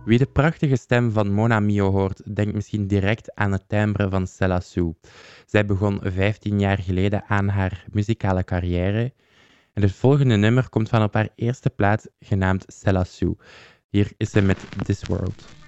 Wie de prachtige stem van Mona Mio hoort, denkt misschien direct aan het timbre van Stella Sue. Zij begon 15 jaar geleden aan haar muzikale carrière. En het volgende nummer komt van op haar eerste plaat, genaamd Stella Sue. Hier is ze met This World.